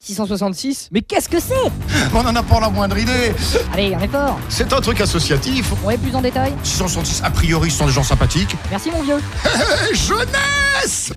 666. Mais qu'est-ce que c'est? On n'en a pas la moindre idée. Allez, un effort. C'est un truc associatif. Ouais, plus en détail. 666, a priori, ce sont des gens sympathiques. Merci mon vieux. Jeunesse!